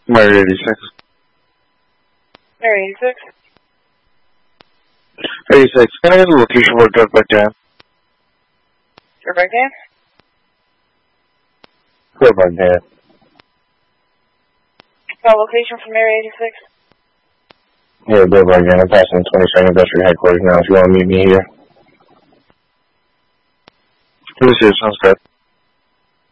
Mary 86. Mary 86. 86. Can I get a location for Dirtbag Dan? Dirtbag Dan? Dirtbag Dan. Location for Mary 86. Yeah, Dirtbag Dan. I'm passing 22nd District Headquarters now if you want to meet me here. This is sounds good.